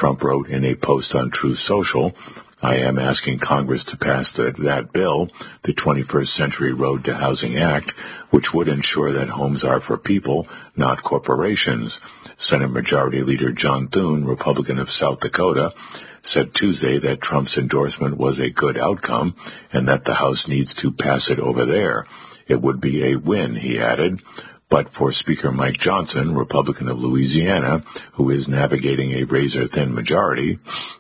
Trump wrote in a post on Truth Social, "I am asking Congress to pass that bill, the 21st Century Road to Housing Act, which would ensure that homes are for people, not corporations." Senate Majority Leader John Thune, Republican of South Dakota, said Tuesday that Trump's endorsement was a good outcome and that the House needs to pass it over there. It would be a win, he added. But for Speaker Mike Johnson, Republican of Louisiana, who is navigating a razor-thin majority,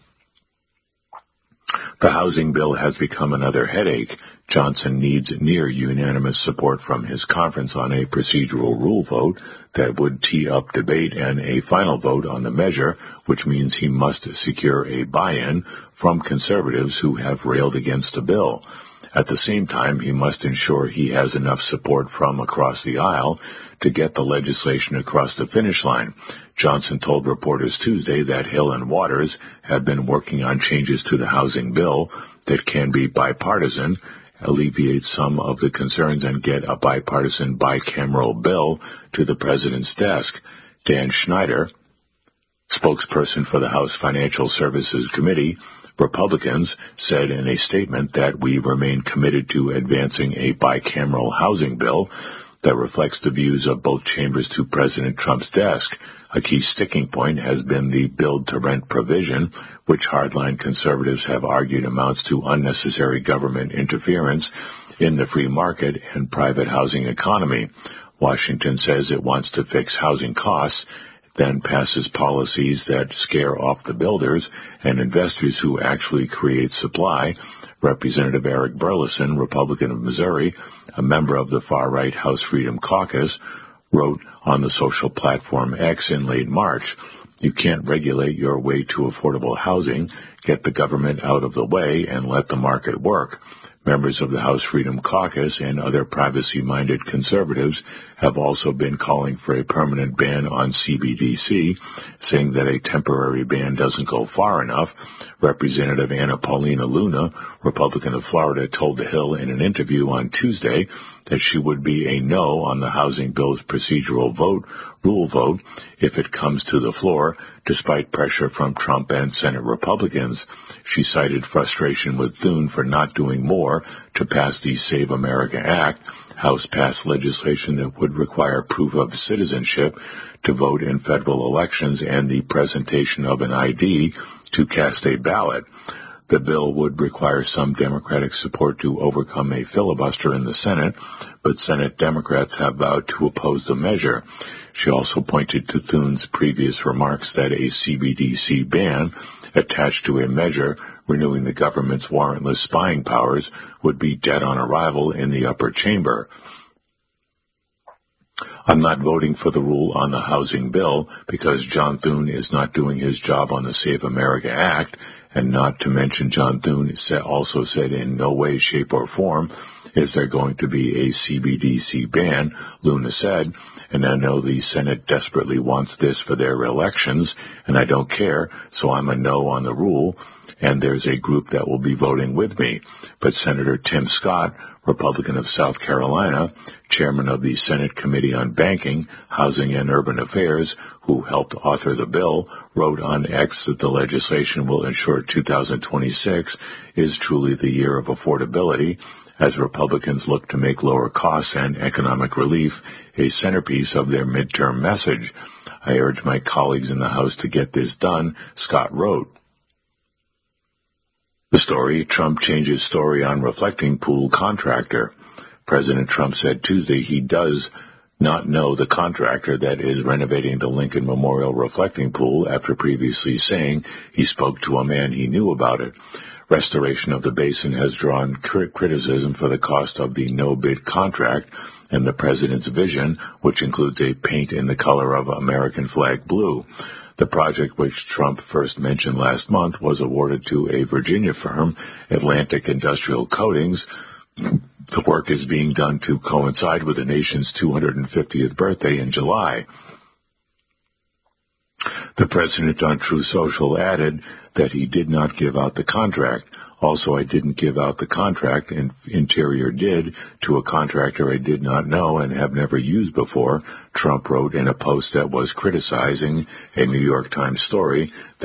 the housing bill has become another headache. Johnson needs near-unanimous support from his conference on a procedural rule vote that would tee up debate and a final vote on the measure, which means he must secure a buy-in from conservatives who have railed against the bill. At the same time, he must ensure he has enough support from across the aisle to get the legislation across the finish line. Johnson told reporters Tuesday that Hill and Waters have been working on changes to the housing bill that can be bipartisan, alleviate some of the concerns, and get a bipartisan bicameral bill to the president's desk. Dan Schneider, spokesperson for the House Financial Services Committee, Republicans, said in a statement that we remain committed to advancing a bicameral housing bill that reflects the views of both chambers to President Trump's desk. A key sticking point has been the build-to-rent provision, which hardline conservatives have argued amounts to unnecessary government interference in the free market and private housing economy. Washington says it wants to fix housing costs, then passes policies that scare off the builders and investors who actually create supply. Representative Eric Burleson, Republican of Missouri, a member of the far-right House Freedom Caucus, wrote on the social platform X in late March, "You can't regulate your way to affordable housing. Get the government out of the way and let the market work." Members of the House Freedom Caucus and other privacy-minded conservatives have also been calling for a permanent ban on CBDC, saying that a temporary ban doesn't go far enough. Representative Anna Paulina Luna, Republican of Florida, told The Hill in an interview on Tuesday that she would be a no on the housing bill's procedural rule vote, if it comes to the floor, despite pressure from Trump and Senate Republicans. She cited frustration with Thune for not doing more to pass the Save America Act, House-passed legislation that would require proof of citizenship to vote in federal elections and the presentation of an ID to cast a ballot. The bill would require some Democratic support to overcome a filibuster in the Senate, but Senate Democrats have vowed to oppose the measure. She also pointed to Thune's previous remarks that a CBDC ban attached to a measure renewing the government's warrantless spying powers would be dead on arrival in the upper chamber. "I'm not voting for the rule on the housing bill because John Thune is not doing his job on the Save America Act, and not to mention John Thune also said in no way, shape, or form is there going to be a CBDC ban," Luna said, "and I know the Senate desperately wants this for their elections, and I don't care, so I'm a no on the rule, and there's a group that will be voting with me." But Senator Tim Scott, Republican of South Carolina, chairman of the Senate Committee on Banking, Housing, and Urban Affairs, who helped author the bill, wrote on X that the legislation will ensure 2026 is truly the year of affordability, as Republicans look to make lower costs and economic relief a centerpiece of their midterm message. "I urge my colleagues in the House to get this done," Scott wrote. The story, Trump changes story on reflecting pool contractor. President Trump said Tuesday he does not know the contractor that is renovating the Lincoln Memorial reflecting pool after previously saying he spoke to a man he knew about it. Restoration of the basin has drawn criticism for the cost of the no-bid contract and the president's vision, which includes a paint in the color of American flag blue. The project, which Trump first mentioned last month, was awarded to a Virginia firm, Atlantic Industrial Coatings. The work is being done to coincide with the nation's 250th birthday in July. The president on Truth Social added that he did not give out the contract. Also, I didn't give out the contract, and Interior did, to a contractor I did not know and have never used before, Trump wrote in a post that was criticizing a New York Times story